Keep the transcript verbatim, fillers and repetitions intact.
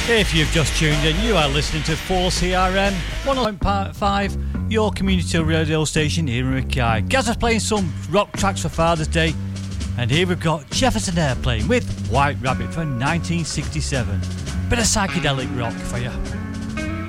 If you've just tuned in, you are listening to four C R M one oh point five, your community radio station here in Mackay. Gaz is playing some rock tracks for Father's Day, and here we've got Jefferson Airplane with White Rabbit from nineteen sixty-seven. Bit of psychedelic rock for you.